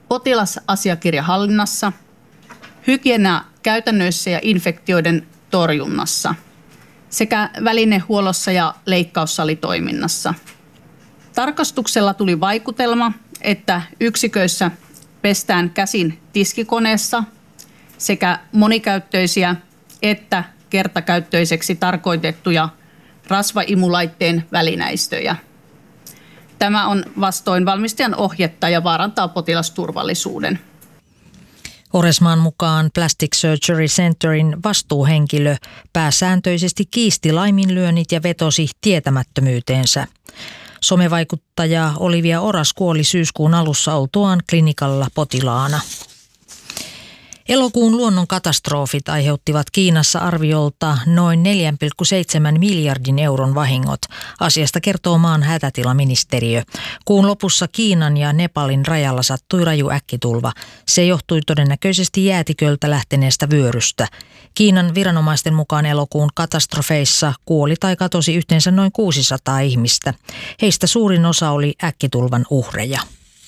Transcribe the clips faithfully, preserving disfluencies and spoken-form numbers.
potilasasiakirjahallinnassa, hygieniakäytännöissä ja infektioiden torjunnassa sekä välinehuollossa ja leikkaussalitoiminnassa. Tarkastuksella tuli vaikutelma, että yksiköissä pestään käsin tiskikoneessa sekä monikäyttöisiä että kertakäyttöiseksi tarkoitettuja rasvaimulaitteen välineistöjä. Tämä on vastoin valmistajan ohjetta ja vaarantaa potilasturvallisuuden. Oresmaan mukaan Plastic Surgery Centerin vastuuhenkilö pääsääntöisesti kiisti laiminlyönnit ja vetosi tietämättömyyteensä. Somevaikuttaja Olivia Oras kuoli syyskuun alussa oltuaan klinikalla potilaana. Elokuun luonnonkatastrofit aiheuttivat Kiinassa arviolta noin neljä pilkku seitsemän miljardin euron vahingot. Asiasta kertoo maan hätätilaministeriö. Kuun lopussa Kiinan ja Nepalin rajalla sattui raju äkkitulva. Se johtui todennäköisesti jäätiköltä lähteneestä vyörystä. Kiinan viranomaisten mukaan elokuun katastrofeissa kuoli tai katosi yhteensä noin kuusisataa ihmistä. Heistä suurin osa oli äkkitulvan uhreja.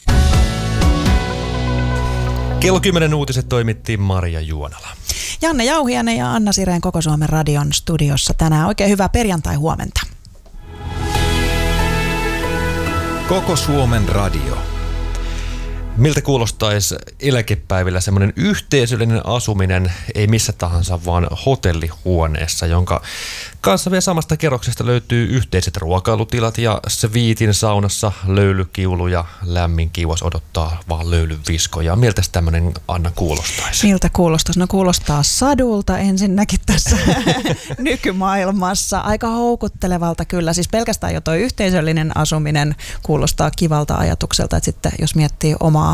Kello kymmenen uutiset toimitti Maria Juonala. Janne Jauhiainen ja Anna Sireen Koko Suomen radion studiossa tänään. Oikein hyvää perjantai-huomenta. Koko Suomen radio. Miltä kuulostaisi eläkepäivillä semmoinen yhteisöllinen asuminen, ei missä tahansa, vaan hotellihuoneessa, jonka kanssa vielä samasta kerroksesta löytyy yhteiset ruokailutilat ja sviitin saunassa löylykiulu ja lämmin kiuas odottaa vaan löylyviskoja. Miltä tämmöinen, Anna, kuulostaisi? Miltä kuulostaisi? No kuulostaa sadulta ensinnäkin tässä nykymaailmassa. Aika houkuttelevalta kyllä. Siis pelkästään jo toi yhteisöllinen asuminen kuulostaa kivalta ajatukselta, että sitten jos miettii omaa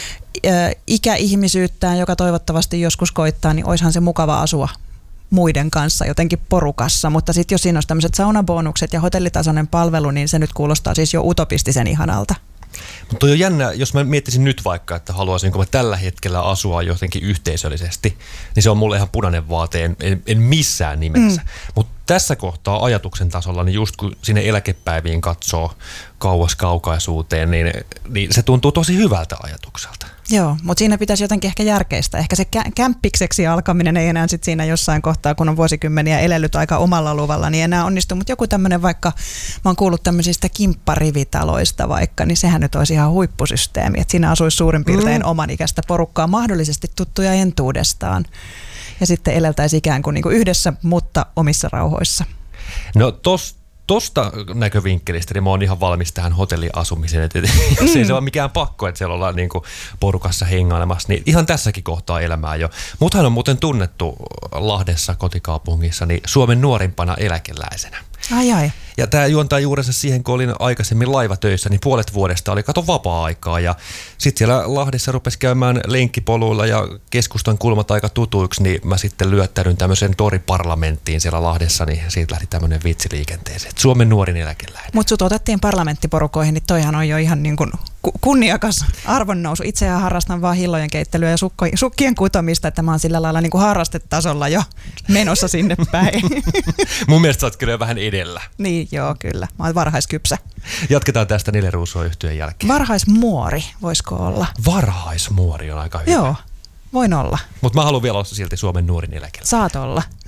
ikäihmisyyttään, joka toivottavasti joskus koittaa, niin olisihan se mukava asua muiden kanssa jotenkin porukassa, mutta sitten jos siinä olisi tämmöiset saunabonukset ja hotellitasoinen palvelu, niin se nyt kuulostaa siis jo utopistisen ihanalta. Mutta on jännä, jos mä miettisin nyt vaikka, että haluaisinko mä tällä hetkellä asua jotenkin yhteisöllisesti, niin se on mulle ihan punainen vaate, en, en missään nimessä. Mm. Mutta tässä kohtaa ajatuksen tasolla, niin just kun sinne eläkepäiviin katsoo kauas kaukaisuuteen, niin, niin se tuntuu tosi hyvältä ajatukselta. Joo, mutta siinä pitäisi jotenkin ehkä järkeistä. Ehkä se kä- kämppikseksi alkaminen ei enää sit siinä jossain kohtaa, kun on vuosikymmeniä elellyt aika omalla luvalla, niin enää onnistu. Mutta joku tämmöinen vaikka, mä oon kuullut tämmöisistä kimpparivitaloista vaikka, niin sehän nyt olisi ihan huippusysteemi. Että siinä asuisi suurin piirtein mm. oman ikäistä porukkaa, mahdollisesti tuttuja entuudestaan. Ja sitten eleltäisiin ikään kuin, niin kuin yhdessä, mutta omissa rauhoissa. No tos, tosta näkövinkkelistä niin mä oon ihan valmis tähän hotelliasumiseen. Että jos mm. ei se ole mikään pakko, että siellä ollaan niin kuin porukassa hengailemassa, niin ihan tässäkin kohtaa elämää jo. Muthan on muuten tunnettu Lahdessa kotikaupungissa niin Suomen nuorimpana eläkeläisenä. Ai ai. Ja tämä juontaa juurensa siihen, kun olin aikaisemmin laivatöissä, niin puolet vuodesta oli kato vapaa-aikaa. Ja sitten siellä Lahdessa rupesi käymään lenkkipoluilla ja keskustan kulmat aika tutuiksi, niin mä sitten lyöttäydyn tämmöiseen toriparlamenttiin siellä Lahdessa, niin siitä lähti tämmöinen vitsiliikenteeseen. Suomen nuorin eläkeläinen. Mutta sut otettiin parlamenttiporukoihin, niin toihan on jo ihan niin kuin kunniakas arvonnousu. Itsehän harrastan vaan hillojen keittelyä ja sukko, sukkien kutomista, että mä oon sillä lailla niin kuin harrastetasolla jo menossa sinne päin. Mun mielestä sä oot kyllä vähän edellä. Niin, joo, kyllä. Mä oon varhaiskypsä. Jatketaan tästä Nile Ruusuo-yhtyeen jälkeen. Varhaismuori, voisiko olla? Varhaismuori on aika hyvä. Joo, voin olla. Mutta mä haluan vielä olla silti Suomen nuorin eläkeläinen. Saat olla.